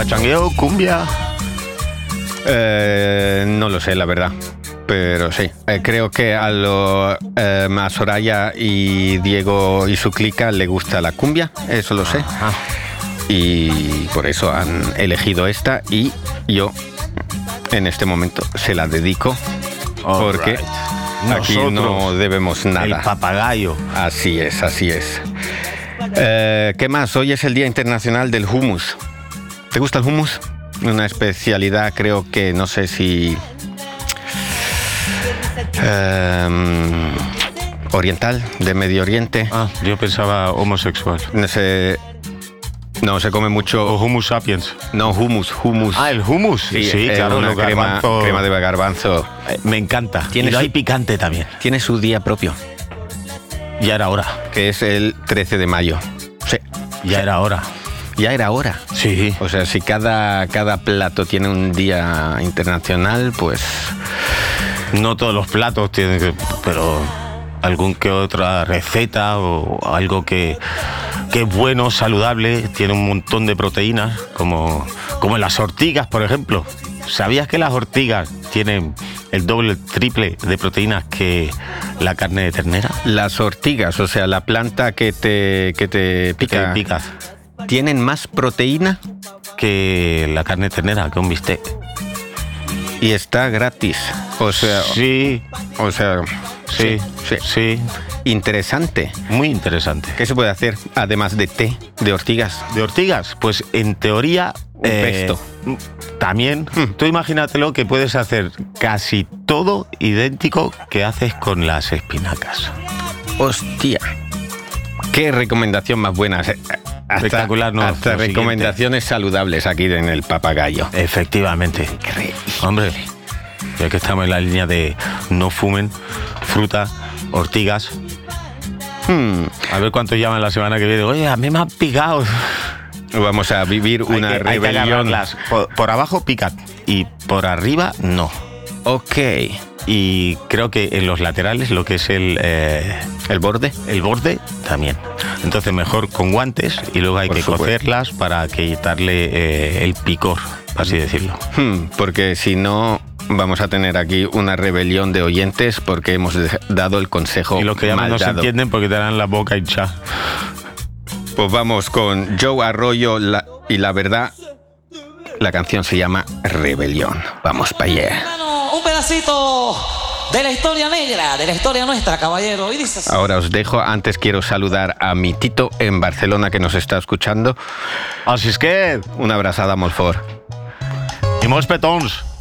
Pachangueo, cumbia. No lo sé, la verdad. Pero sí, creo que a Soraya y Diego y su clica le gusta la cumbia, eso lo sé. Ajá. Y por eso han elegido esta y yo en este momento se la dedico. Porque aquí no debemos nada. El papagayo. Así es, así es. ¿Qué más? Hoy es el Día Internacional del Hummus. ¿Te gusta el hummus? Una especialidad, creo que, no sé si... oriental, de Medio Oriente. Yo pensaba homosexual. No, se come mucho... O Hummus sapiens. No, hummus. El hummus. Sí, claro, una crema de garbanzo. Me encanta. Y hay picante también. Tiene su día propio. Ya era hora. Que es el 13 de mayo. Sí. Ya era hora. Ya era hora. Sí. O sea, si cada plato tiene un día internacional, pues... No todos los platos tienen que... Pero algún que otra receta o algo que es bueno, saludable, tiene un montón de proteínas, como en las ortigas, por ejemplo. ¿Sabías que las ortigas tienen el doble, el triple de proteínas que la carne de ternera? Las ortigas, o sea, la planta que te pica... Que picas. ¿Tienen más proteína? Que la carne de ternera, que un bistec. Y está gratis. O sea... Sí. O sea... Sí. Interesante. Muy interesante. ¿Qué se puede hacer además de té de ortigas? ¿De ortigas? Pues en teoría... Un pesto. También. Tú imagínatelo que puedes hacer casi todo idéntico que haces con las espinacas. Hostia. Qué recomendación más buena. Espectacular, ¿no? Hasta recomendaciones saludables aquí en el papagayo. Efectivamente. Increíble. Hombre, ya que estamos en la línea de no fumen fruta, ortigas. A ver cuántos llaman la semana que viene. Oye, a mí me han picado. Vamos a vivir una rebelión. Hay que por abajo pican y por arriba no. Ok. Y creo que en los laterales, lo que es el borde también. Entonces mejor con guantes y luego hay que cocerlas para quitarle el picor, así decirlo. Porque si no vamos a tener aquí una rebelión de oyentes porque hemos dado el consejo. Y los que llaman no se entienden porque te dan la boca hinchada. Pues vamos con Joe Arroyo y la verdad. La canción se llama Rebelión. Vamos para allá. Un pedacito de la historia negra, de la historia nuestra, caballero. Y dice así. Ahora os dejo. Antes quiero saludar a mi Tito en Barcelona que nos está escuchando. Así es que... Una abrazada molt fort. I molts petons.